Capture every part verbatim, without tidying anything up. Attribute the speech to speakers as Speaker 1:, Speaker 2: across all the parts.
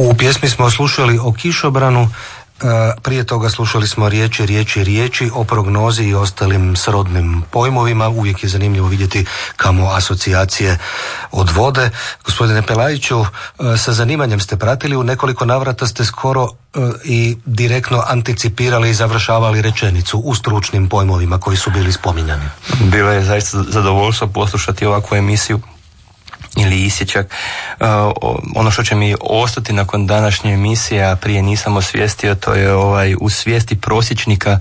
Speaker 1: U pjesmi smo slušali o kišobranu, prije toga slušali smo riječi, riječi, riječi o prognozi i ostalim srodnim pojmovima. Uvijek je zanimljivo vidjeti kamo asocijacije odvode. Gospodine Pelajiću, sa zanimanjem ste pratili, u nekoliko navrata ste skoro i direktno anticipirali i završavali rečenicu u stručnim pojmovima koji su bili spominjani.
Speaker 2: Bilo je zaista zadovoljstvo poslušati ovakvu emisiju ili isječak. Uh, ono što će mi ostati nakon današnje emisije, a prije nisam osvijestio, to je ovaj, u svijesti prosječnika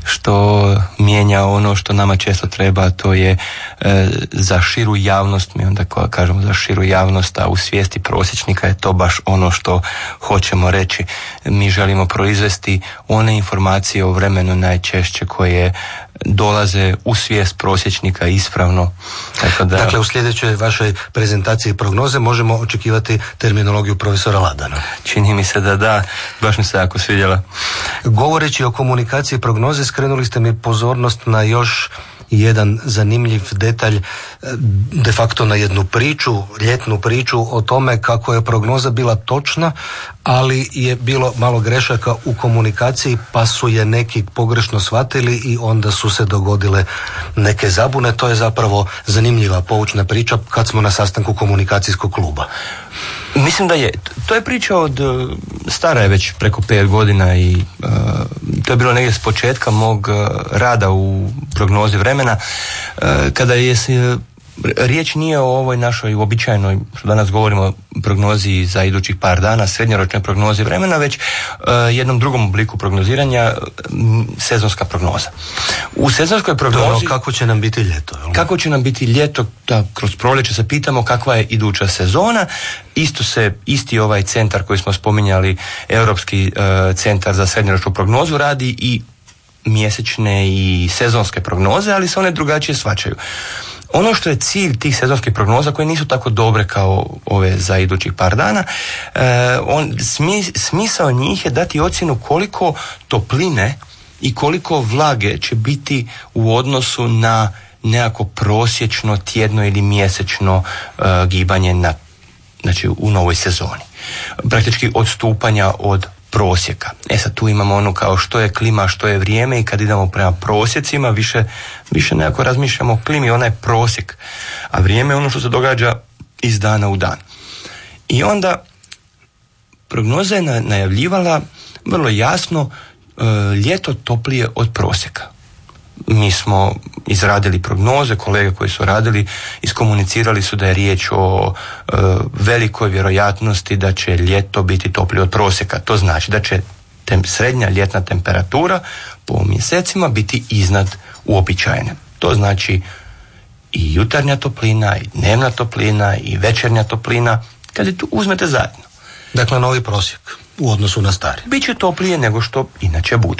Speaker 2: što mijenja ono što nama često treba, to je uh, za širu javnost, mi onda kažemo za širu javnost, a u svijesti prosječnika je to baš ono što hoćemo reći. Mi želimo proizvesti one informacije o vremenu najčešće koje dolaze u svijest prosječnika ispravno. Tako da...
Speaker 1: Dakle, u sljedećoj vašoj prezentaciji prognoze možemo očekivati terminologiju profesora Ladana.
Speaker 2: Čini mi se da da, baš mi se jako svidjela.
Speaker 1: Govoreći o komunikaciji prognoze, skrenuli ste mi pozornost na još jedan zanimljiv detalj, de facto na jednu priču, ljetnu priču o tome kako je prognoza bila točna, ali je bilo malo grešaka u komunikaciji, pa su je neki pogrešno shvatili i onda su se dogodile neke zabune. To je zapravo zanimljiva poučna priča kad smo na sastanku komunikacijskog kluba.
Speaker 2: Mislim da je. To je priča od, stara je već preko pet godina i uh, to je bilo negdje s početka mog uh, rada u prognozi vremena, uh, kada je se riječ nije o ovoj našoj uobičajenoj, što danas govorimo, prognozi za idućih par dana, srednjoročnoj prognozi vremena, već uh, jednom drugom obliku prognoziranja, m, sezonska prognoza. U sezonskoj prognozi...
Speaker 1: To, kako će nam biti ljeto? Jel?
Speaker 2: Kako će nam biti ljeto, da, kroz proljeće se pitamo kakva je iduća sezona. Isto se, isti ovaj centar koji smo spominjali, Europski uh, centar za srednjoročnu prognozu, radi i mjesečne i sezonske prognoze, ali se one drugačije shvaćaju. Ono što je cilj tih sezonskih prognoza, koje nisu tako dobre kao ove za idućih par dana, eh, on, smi, smisao njih je dati ocjenu koliko topline i koliko vlage će biti u odnosu na nekako prosječno tjedno ili mjesečno eh, gibanje na, znači, u novoj sezoni. Praktički odstupanja od prosjeka. E sad tu imamo ono kao što je klima, što je vrijeme, i kad idemo prema prosjecima više, više nekako razmišljamo o klimi, ona je prosjek, a vrijeme je ono što se događa iz dana u dan. I onda prognoza je najavljivala vrlo jasno e, ljeto toplije od prosjeka. Mi smo izradili prognoze, kolege koji su radili iskomunicirali su da je riječ o e, velikoj vjerojatnosti da će ljeto biti toplije od prosjeka. To znači da će tem, srednja ljetna temperatura po mjesecima biti iznad uobičajene. To znači i jutarnja toplina, i dnevna toplina, i večernja toplina, kad je tu uzmete zajedno.
Speaker 1: Dakle, novi prosjek u odnosu na stari.
Speaker 2: Biće toplije nego što inače bude.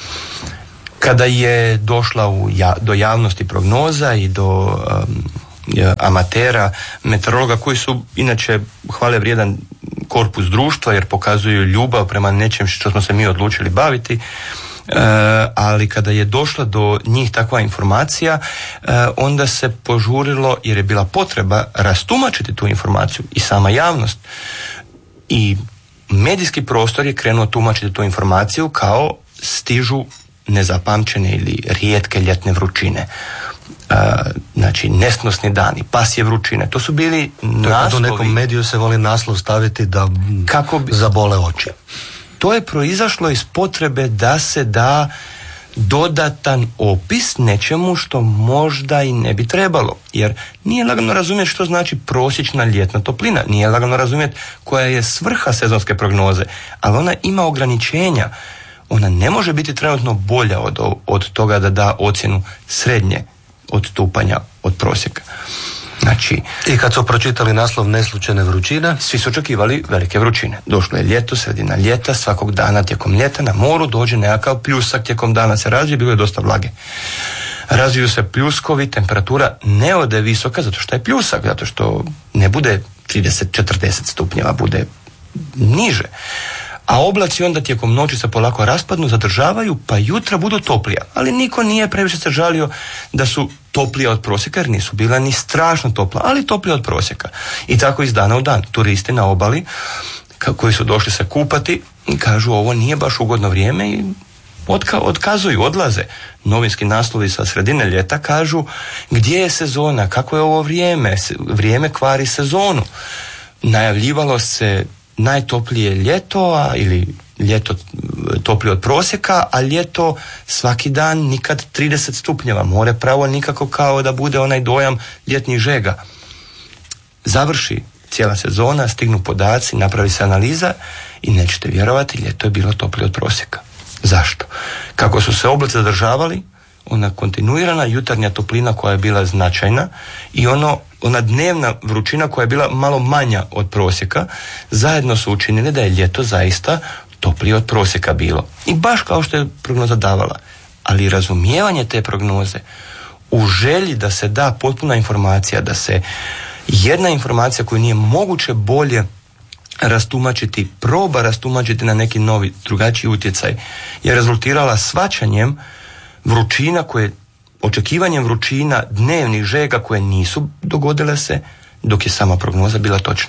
Speaker 2: Kada je došla u ja, do javnosti prognoza i do um, amatera, meteorologa, koji su inače hvale vrijedan korpus društva jer pokazuju ljubav prema nečem što smo se mi odlučili baviti, uh, ali kada je došla do njih takva informacija, uh, onda se požurilo, jer je bila potreba rastumačiti tu informaciju, i sama javnost i medijski prostor je krenuo tumačiti tu informaciju kao stižu nezapamćene ili rijetke ljetne vrućine. Uh, znači nesnosni dani, pasje vrućine, to su bili naslovi.
Speaker 1: U nekom mediju se voli naslov staviti da
Speaker 2: kako bi,
Speaker 1: zabole oči.
Speaker 2: To je proizašlo iz potrebe da se da dodatan opis nečemu što možda i ne bi trebalo, jer nije lagano razumjeti što znači prosječna ljetna toplina, nije lagano razumjeti koja je svrha sezonske prognoze, ali ona ima ograničenja. Ona ne može biti trenutno bolja od, od toga da da ocjenu srednje odstupanja od prosjeka. Znači,
Speaker 1: i kad su pročitali naslov neslučajne vrućine,
Speaker 2: svi su očekivali velike vrućine. Došlo je ljeto, sredina ljeta, svakog dana tijekom ljeta na moru dođe nekakav pljusak, tijekom dana se razvije, bilo je dosta vlage. Razviju se pljuskovi, temperatura ne ode visoka zato što je pljusak, zato što ne bude trideset četrdeset stupnjeva, bude niže. A oblaci onda tijekom noći se polako raspadnu, zadržavaju, pa jutra budu toplija. Ali niko nije previše se žalio da su toplija od prosjeka, jer nisu bila ni strašno topla, ali toplija od prosjeka. I tako iz dana u dan. Turisti na obali, koji su došli se kupati, kažu ovo nije baš ugodno vrijeme i Otka, otkazuju, odlaze. Novinski naslovi sa sredine ljeta kažu gdje je sezona, kako je ovo vrijeme, vrijeme kvari sezonu. Najavljivalo se najtoplije ljeto, a, ili ljeto toplije od prosjeka, a ljeto svaki dan nikad trideset stupnjeva, more pravo nikako kao da bude onaj dojam ljetnih žega. Završi cijela sezona, stignu podaci, napravi se analiza i nećete vjerovati, ljeto je bilo toplije od prosjeka. Zašto? Kako su se oblaci zadržavali, ona kontinuirana jutarnja toplina koja je bila značajna i ono, ona dnevna vrućina koja je bila malo manja od prosjeka, zajedno su učinili da je ljeto zaista toplije od prosjeka bilo. I baš kao što je prognoza davala. Ali razumijevanje te prognoze u želji da se da potpuna informacija, da se jedna informacija koju nije moguće bolje rastumačiti, proba rastumačiti na neki novi, drugačiji utjecaj, je rezultirala shvaćanjem vrućina koje, očekivanjem vrućina dnevnih žega koje nisu dogodile se dok je sama prognoza bila točna.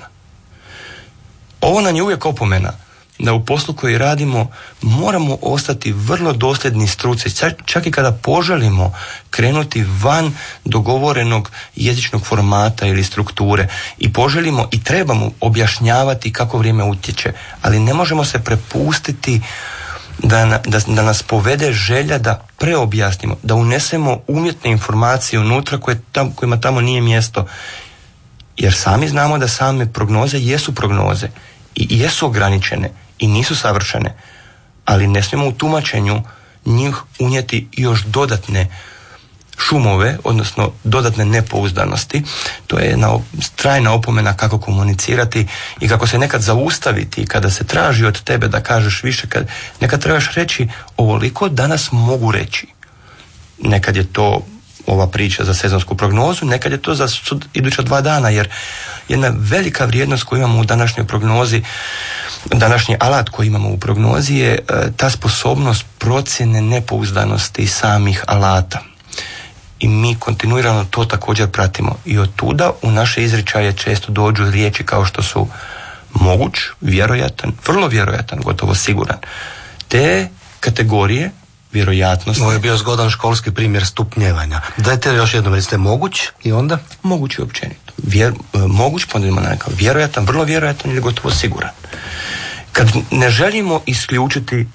Speaker 2: Ovo nam je uvijek opomena da u poslu koji radimo moramo ostati vrlo dosljedni struci, čak i kada poželimo krenuti van dogovorenog jezičnog formata ili strukture i poželimo i trebamo objašnjavati kako vrijeme utječe, ali ne možemo se prepustiti da, da, da nas povede želja da preobjasnimo, da unesemo umjetne informacije unutra koje tam, kojima tamo nije mjesto, jer sami znamo da same prognoze jesu prognoze i jesu ograničene i nisu savršene, ali ne smijemo u tumačenju njih unijeti još dodatne šumove, odnosno dodatne nepouzdanosti. To je jedna trajna opomena kako komunicirati i kako se nekad zaustaviti kada se traži od tebe da kažeš više, kad nekad trebaš reći ovoliko danas mogu reći. Nekad je to ova priča za sezonsku prognozu, nekad je to za sud, iduća dva dana, jer jedna velika vrijednost koju imamo u današnjoj prognozi, današnji alat koji imamo u prognozi je e, ta sposobnost procjene nepouzdanosti samih alata. I mi kontinuirano to također pratimo. I od tuda u naše izričaje često dođu riječi kao što su moguć, vjerojatan, vrlo vjerojatan, gotovo siguran. Te kategorije vjerojatnosti.
Speaker 1: Ovo je bio zgodan školski primjer stupnjevanja. Dajte još jednom, recite moguć i onda?
Speaker 2: Moguć je općenito. Vjer, moguć, pa onda ima nekakav vjerojatan, vrlo vjerojatan ili gotovo siguran. Kad ne želimo isključiti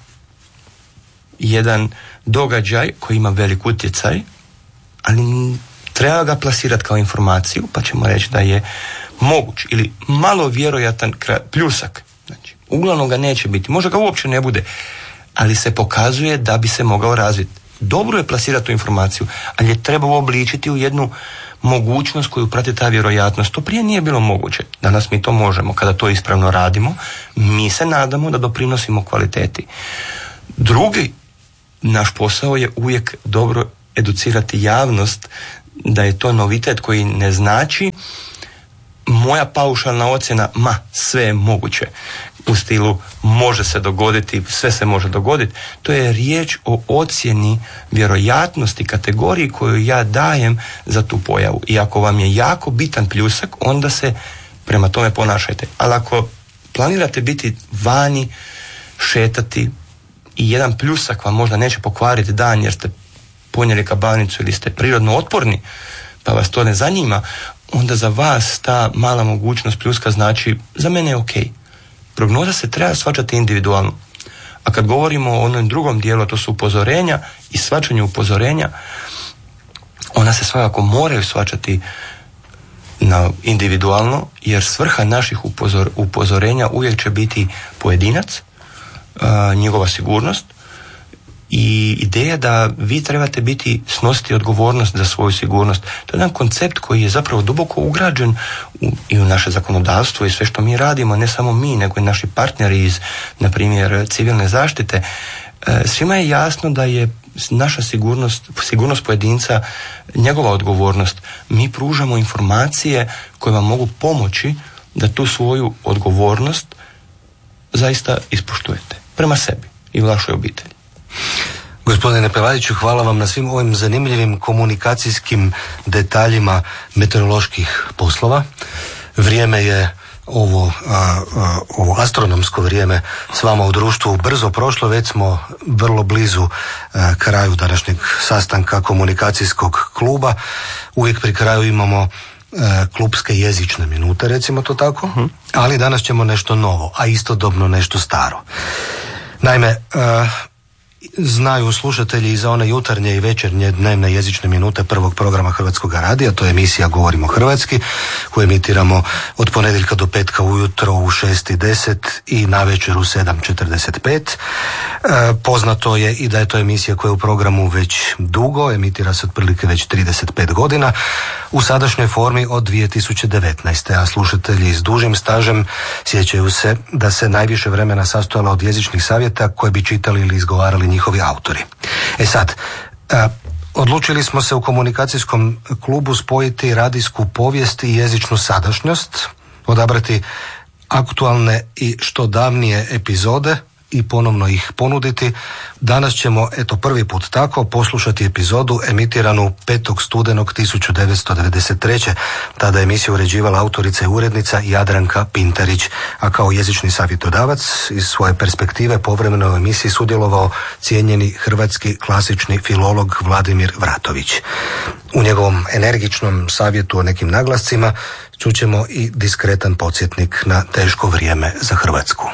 Speaker 2: jedan događaj koji ima velik utjecaj, ali treba ga plasirati kao informaciju, pa ćemo reći da je moguć ili malo vjerojatan pljusak. Znači, uglavnom ga neće biti, možda ga uopće ne bude, ali se pokazuje da bi se mogao razviti. Dobro je plasirati tu informaciju, ali je treba uobličiti u jednu mogućnost koju prati ta vjerojatnost. To prije nije bilo moguće. Danas mi to možemo. Kada to ispravno radimo, mi se nadamo da doprinosimo kvaliteti. Drugi naš posao je uvijek dobro educirati javnost da je to novitet koji ne znači moja paušalna ocjena, ma, sve je moguće. U stilu može se dogoditi, sve se može dogoditi. To je riječ o ocjeni vjerojatnosti kategoriji koju ja dajem za tu pojavu. I ako vam je jako bitan pljusak, onda se prema tome ponašajte. Ali ako planirate biti vani, šetati i jedan pljusak vam možda neće pokvariti dan jer ste ponijeli kabanicu ili ste prirodno otporni, pa vas to ne zanima, onda za vas ta mala mogućnost pljuska znači za mene je ok. Prognoza se treba shvaćati individualno. A kad govorimo o onom drugom dijelu, to su upozorenja i shvaćanju upozorenja, ona se svakako moraju shvaćati na individualno, jer svrha naših upozor, upozorenja uvijek će biti pojedinac, a, njegova sigurnost i ideja da vi trebate biti, snositi odgovornost za svoju sigurnost. To je jedan koncept koji je zapravo duboko ugrađen u, i u naše zakonodavstvo i sve što mi radimo, ne samo mi, nego i naši partneri iz, na primjer, civilne zaštite. E, svima je jasno da je naša sigurnost, sigurnost pojedinca njegova odgovornost. Mi pružamo informacije koje vam mogu pomoći da tu svoju odgovornost zaista ispoštujete prema sebi i vašoj obitelji.
Speaker 1: Gospodine Peladiću, hvala vam na svim ovim zanimljivim komunikacijskim detaljima meteoroloških poslova. Vrijeme je ovo, a, a, ovo astronomsko vrijeme s vama u društvu brzo prošlo, već smo vrlo blizu a, kraju današnjeg sastanka komunikacijskog kluba. Uvijek pri kraju imamo a, klubske jezične minute, recimo to tako, uh-huh. ali danas ćemo nešto novo, a istodobno nešto staro. Naime, a, znaju slušatelji i za one jutarnje i večernje dnevne jezične minute prvog programa Hrvatskog radija, to je emisija Govorimo hrvatski, koju emitiramo od ponedjeljka do petka ujutro u šest i deset i navečer u sedam četrdeset pet. E, poznato je i da je to emisija koja je u programu već dugo, emitira se otprilike već trideset pet godina, u sadašnjoj formi od dvije tisuće devetnaeste. A slušatelji s dužim stažem sjećaju se da se najviše vremena sastojala od jezičnih savjeta koje bi čitali ili izgovarali njihovi autori. E sad, a, odlučili smo se u komunikacijskom klubu spojiti radijsku povijest i jezičnu sadašnjost, odabrati aktualne i što davnije epizode i ponovno ih ponuditi. Danas ćemo, eto prvi put tako, poslušati epizodu emitiranu petog studenog tisuću devetsto devedeset treće. Tada je emisiju uređivala autorica i urednica Jadranka Pintarić, a kao jezični savjetodavac iz svoje perspektive povremeno u emisiji sudjelovao cijenjeni hrvatski klasični filolog Vladimir Vratović. U njegovom energičnom savjetu o nekim naglascima čućemo i diskretan podsjetnik na teško vrijeme za Hrvatsku.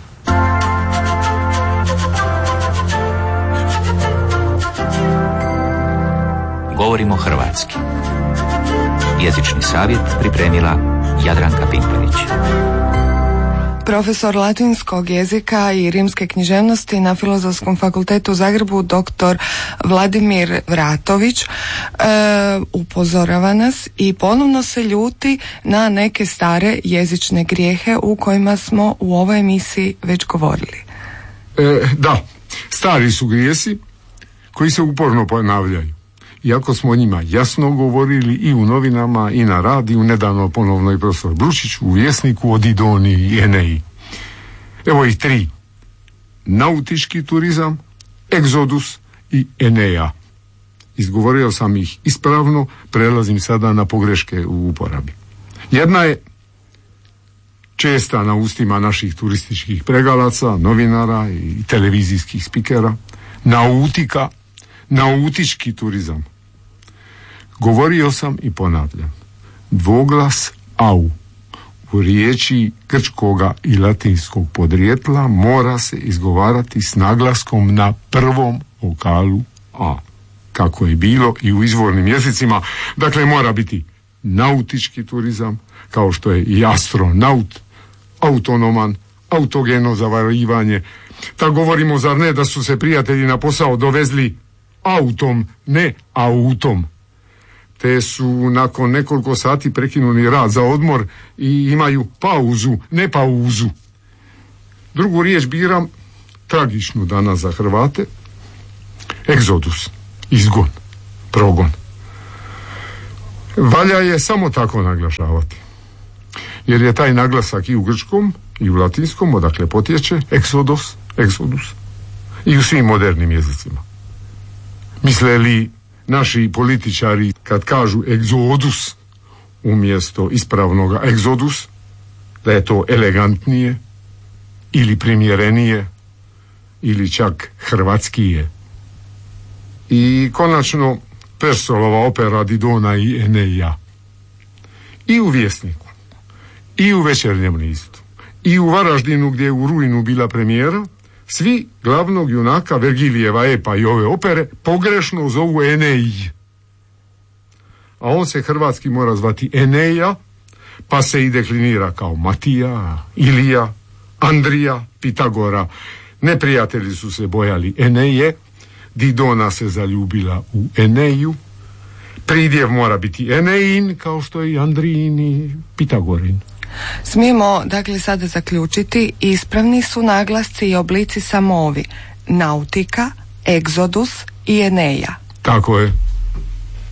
Speaker 3: Govorimo hrvatski. Jezični savjet pripremila Jadranka Pintarić.
Speaker 4: Profesor latinskog jezika i rimske književnosti na Filozofskom fakultetu u Zagrebu, doktor Vladimir Vratović, e, upozorava nas i ponovno se ljuti na neke stare jezične grijehe u kojima smo u ovoj emisiji već govorili.
Speaker 5: E, da, stari su grijesi koji se uporno ponavljaju. Iako smo o njima jasno govorili i u novinama i na radiju, nedavno ponovno i profesor Brušić u Vjesniku o Didoni i Eneji. Evo ih tri. Nautički turizam, Egzodus i Eneja. Izgovorio sam ih ispravno, prelazim sada na pogreške u uporabi. Jedna je česta na ustima naših turističkih pregalaca, novinara i televizijskih spikera. Nautika, nautički turizam. Govorio sam i ponavljam. Dvoglas au u riječi grčkoga i latinskog podrijetla mora se izgovarati s naglaskom na prvom vokalu a, kako je bilo i u izvornim jezicima. Dakle, mora biti nautički turizam, kao što je i astronaut, autonoman, autogeno zavarivanje. Ta govorimo, zar ne, da su se prijatelji na posao dovezli autom, ne autom. Te su nakon nekoliko sati prekinuli rad za odmor i imaju pauzu, ne pauzu. Drugu riječ biram, tragičnu danas za Hrvate, egzodus, izgon, progon. Valja je samo tako naglašavati, jer je taj naglasak i u grčkom i u latinskom, odakle potječe, exodos, exodus, i u svim modernim jezicima. Misle li naši političari kad kažu egzodus umjesto ispravnoga egzodus, da je to elegantnije ili primjerenije ili čak hrvatskije? I konačno Persolova opera Didona i Eneja. I u Vjesniku, i u Večernjem listu, i u Varaždinu gdje je u rujnu bila premijera, svi glavnog junaka Vergilijeva epa i ove opere pogrešno zovu Eneji. A on se hrvatski mora zvati Eneja, pa se i deklinira kao Matija, Ilija, Andrija, Pitagora. Neprijatelji su se bojali Eneje, Didona se zaljubila u Eneju, pridjev mora biti Enejin, kao što je i Andrijin i Pitagorin.
Speaker 4: Smijemo dakle sada zaključiti, ispravni su naglasci i oblici samo ovi: nautika, egzodus i Eneja.
Speaker 5: Tako je.